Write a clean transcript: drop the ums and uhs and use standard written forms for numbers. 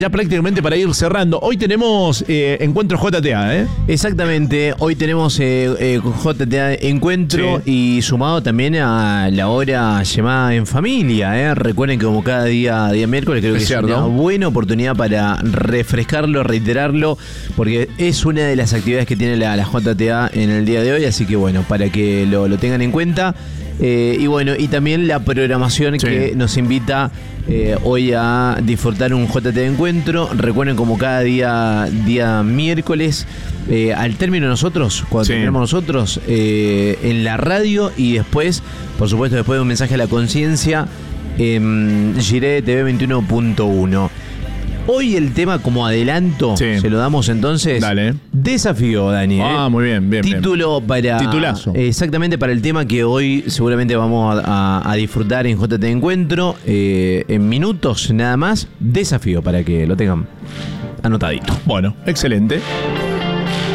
Ya prácticamente para ir cerrando, hoy tenemos encuentro JTA, ¿eh? Exactamente, hoy tenemos JTA Encuentro y sumado también a la hora llamada En Familia, ¿eh? Recuerden que como cada día miércoles creo que es una buena oportunidad para refrescarlo, reiterarlo, porque es una de las actividades que tiene la JTA en el día de hoy, así que bueno, para que lo tengan en cuenta. Y bueno, y también la programación que nos invita hoy a disfrutar un JTA Encuentro. Recuerden, como cada día miércoles, al término nosotros, cuando terminamos nosotros, en la radio, y después, por supuesto, después de un mensaje a la conciencia, en Gire TV 21.1. Hoy el tema, como adelanto, se lo damos entonces. Dale. Desafío, Dani. Muy bien, bien. Título para. Titulazo. Exactamente para el tema que hoy seguramente vamos a disfrutar en JTA Encuentro. En minutos nada más. Desafío, para que lo tengan anotadito. Bueno, excelente.